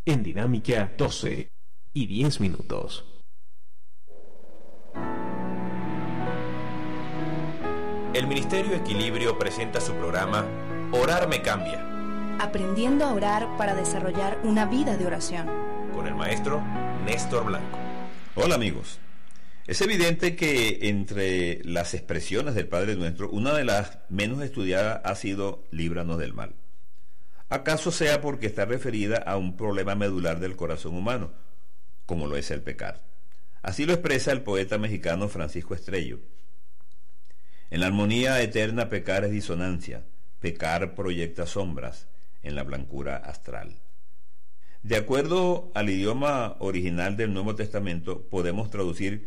en Dinámica 12 y 10 minutos. El Ministerio Equilibrio presenta su programa Orar me cambia. Aprendiendo a orar para desarrollar una vida de oración. Con el maestro Néstor Blanco. Hola amigos. Es evidente que entre las expresiones del Padre Nuestro, una de las menos estudiadas ha sido líbranos del mal. ¿Acaso sea porque está referida a un problema medular del corazón humano, como lo es el pecar? Así lo expresa el poeta mexicano Francisco Estrello. En la armonía eterna pecar es disonancia, pecar proyecta sombras en la blancura astral. De acuerdo al idioma original del Nuevo Testamento, podemos traducir